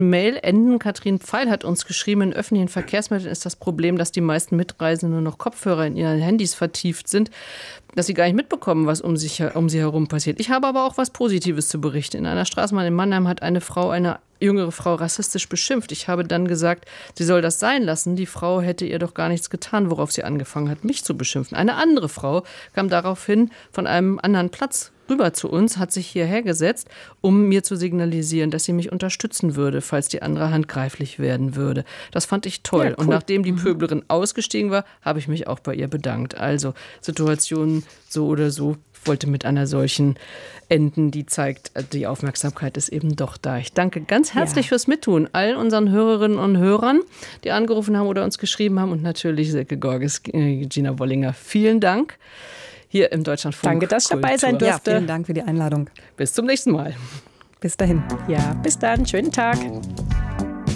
Mail enden. Katrin Pfeil hat uns geschrieben, in öffentlichen Verkehrsmitteln ist das Problem, dass die meisten Mitreisenden nur noch Kopfhörer in ihren Handys vertieft sind, dass sie gar nicht mitbekommen, was um sie herum passiert. Ich habe aber auch was Positives zu berichten. In einer Straßenbahn in Mannheim hat eine jüngere Frau rassistisch beschimpft. Ich habe dann gesagt, sie soll das sein lassen. Die Frau hätte ihr doch gar nichts getan, worauf sie angefangen hat, mich zu beschimpfen. Eine andere Frau kam daraufhin von einem anderen Platz rüber zu uns, hat sich hierher gesetzt, um mir zu signalisieren, dass sie mich unterstützen würde, falls die andere handgreiflich werden würde. Das fand ich toll. Ja, cool. Und nachdem die Pöblerin ausgestiegen war, habe ich mich auch bei ihr bedankt. Also Situationen so oder so. Ich wollte mit einer solchen enden, die zeigt, die Aufmerksamkeit ist eben doch da. Ich danke ganz herzlich fürs Mittun allen unseren Hörerinnen und Hörern, die angerufen haben oder uns geschrieben haben, und natürlich Silke Gorges, Gina Wollinger. Vielen Dank. Hier im Deutschlandfunk. Danke, dass ich dabei sein durfte. Ja, vielen Dank für die Einladung. Bis zum nächsten Mal. Bis dahin. Ja, bis dann. Schönen Tag.